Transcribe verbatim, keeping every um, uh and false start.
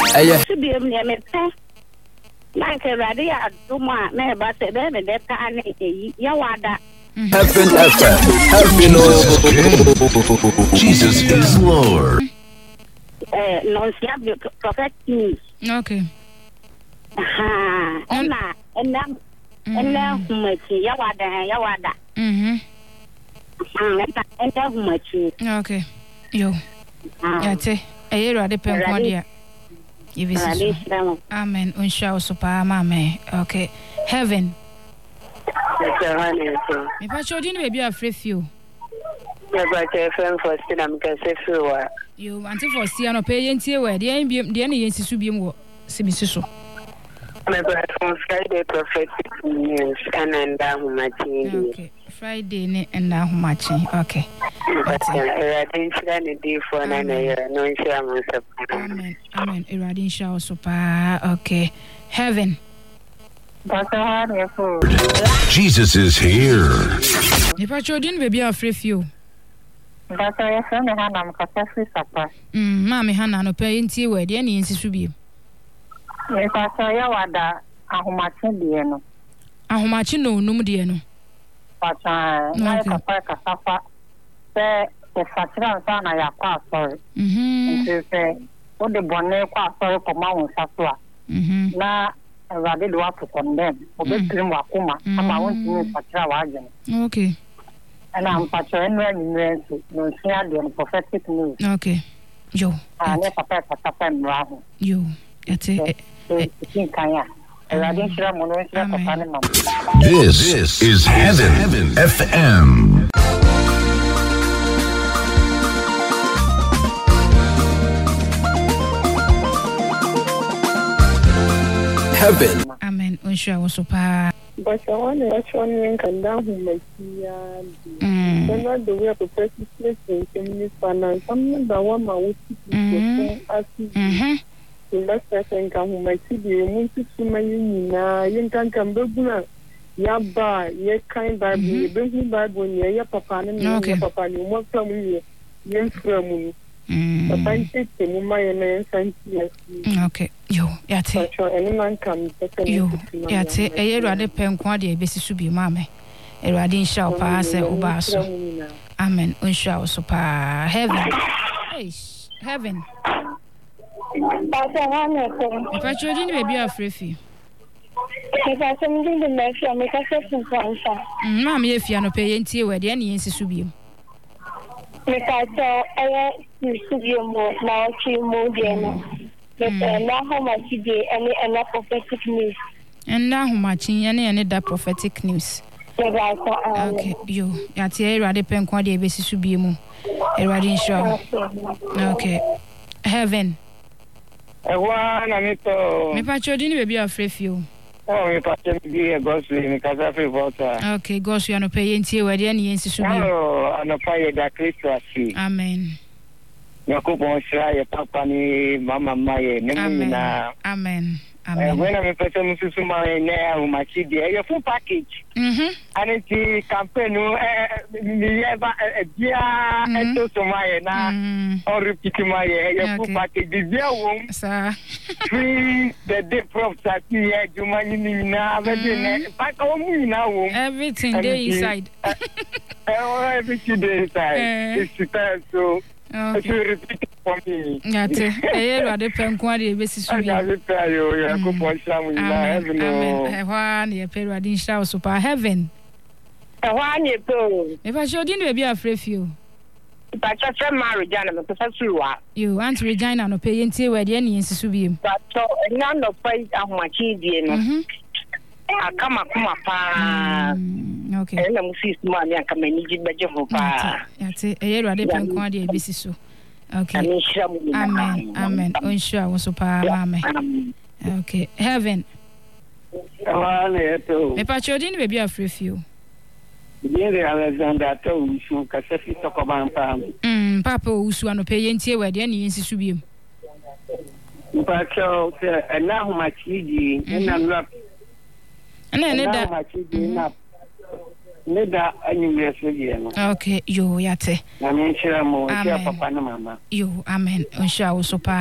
Eye. To be me me pe. Like ready at Duma, me ba se be me de ta ne ya wada. Heaven F M. Heaven oh. Jesus is Lord. Eh, no sia prophet news. Okay. Ha, na, na, na humachi ya wada ya wada. Mhm. Ah, na na humachi. Okay. Yo. Yate. Eye ro ade penko dia. Yebisi. Amen. Unsha super mama. Okay. Heaven. Me pa chodi ni baby afrefio. Me ba che fen for sina me ka se fiwa. Yo, anti for sia no pay yentie we de biem de na yensisu biem wo semisiso. Me ba from Friday prophetic news and then down my team. Okay. Friday ne and now much. Okay. I didn't see any day for an no share myself. Amen. Amen. Eradin shall super. Okay. Heaven. Jesus is here. If I told you, baby, I'll free you. But I have a hand on Cassandra supper. Hm, Mammy Hannah, no pay in tea where the any insist be. If I saw you at that, I who much in the end. I who much no, no, dear. But I like a pack of supper. Say, the Fatiran son, I are quite sorry. Hm, to say, what the bonnet quite sorry for Mount Sasua. Hm, now. I did what to condemn. Obetrim Wakuma, and I want to use Patra Wagon. okay. And I'm Patra and no share the prophetic news. Okay. Yo. I never pack a tap and bravo. Yo. That's it. Kaya. I didn't share Mono. This is Heaven, Heaven F M. Heaven. Amen. Unsha was super. But I want to actually come down who might see not the way of the person in community finance. Something that one my would see as to let person come who might see the moon to see my union. You can come back. Yaba, ye kind Bible, ye bring Bible, ye your papa and your papa, you want from you, young from but I take the woman and okay. Yo, yate. Any man come. Yo, yate. A year rather pen quadia basis to be mamma. A radin shall pass a ubaso. Amen. Unshall super heaven. Hey, heaven. If I told you, maybe a free fee. If I send you the next, I'll make a second answer. Mammy, if you are no paying tea where the any insist to be. Because I studio more now, she moved in. But now, how much you do any enough prophetic news? And now, how much in any and that prophetic news? Okay, you at the rather pen quadia basis to be more. A riding show. Okay, heaven. A one and it all. Me patch your dinner be a free few. Oh, me patch be a ghostly because I feel water. Okay, ghost, you are no paying tea where the any insist to be. Oh, and a fire that Christmas. Amen. Yakubo Shaya, Papa, Mama Maya, Nemina. Amen. Amen. When I'm a person who's my my kid, a full package. Mm-hmm. And it's the campaign, a dear, and so to my now, or repeating my full package. The dear womb, sir. Free the day props at me, you money now, back on me now. Everything there inside. Everything there inside. It's so. Okay. Repeat it for me. Yate. Eh, rather pen quadia basis. I tell you, you are good for heaven. Amen. One year period in shower super heaven. A one year go. If I showed you, be a free few. But I said, marriage, and because you are. You want Regina no pay until where the any insist to be. But none of fight of my children. I come up, come up. Okay. And I'm see money. I come and need better for pa. That's it. A year rather pen quadia basis. So. Okay. Amen. Amen. Unsure was super mamma. Okay. Heaven. Me patch your dinner be a free few. Dear Alexander told you, Cassafi talk about Pam. Hm, Papa, who's one of paying tea where the any insist to be. But so, and now my children, and I'm not. And then that my children up. Neda anniversary. Okay, yo yate. Na menshira mo, tia papa na mama. Yo, amen. Unsha wo so pa.